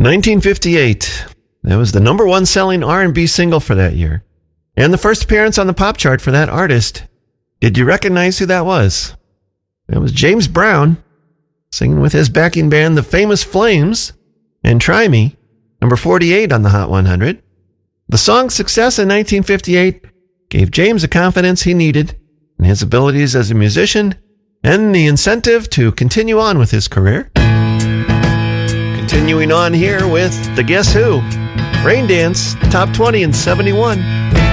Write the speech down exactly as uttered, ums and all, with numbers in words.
nineteen fifty-eight. That was the number one selling R and B single for that year. And the first appearance on the pop chart for that artist. Did you recognize who that was? That was James Brown, singing with his backing band, the Famous Flames, and Try Me, number forty-eight on the Hot one hundred. The song's success in nineteen fifty-eight gave James the confidence he needed in his abilities as a musician and the incentive to continue on with his career. Continuing on here with the Guess Who, Rain Dance, top twenty in seventy-one.